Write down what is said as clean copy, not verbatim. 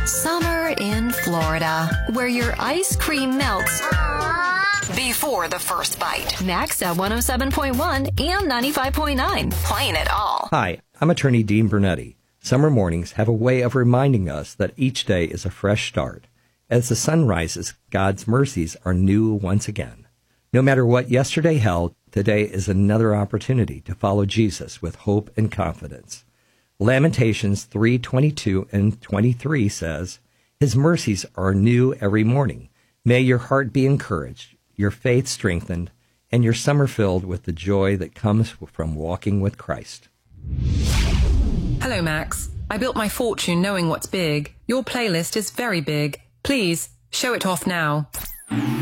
Summer in Florida, where your ice cream melts before the first bite. Next at 107.1 and 95.9. Playing it all. Hi, I'm attorney Dean Bernetti. Summer mornings have a way of reminding us that each day is a fresh start. As the sun rises, God's mercies are new once again. No matter what yesterday held, today is another opportunity to follow Jesus with hope and confidence. Lamentations 3:22 and 23 says, His mercies are new every morning. May your heart be encouraged, your faith strengthened, and your summer filled with the joy that comes from walking with Christ. Hello, Max. I built my fortune knowing what's big. Your playlist is very big. Please, show it off now.